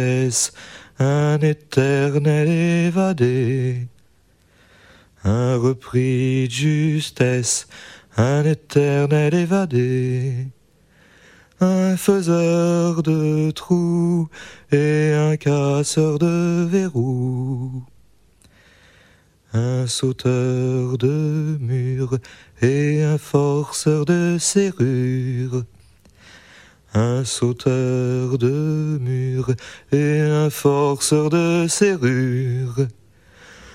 un éternel évadé, un repris de justesse, un éternel évadé, un faiseur de trous et un casseur de verrous, un sauteur de murs et un forceur de serrures, un sauteur de murs et un forceur de serrures.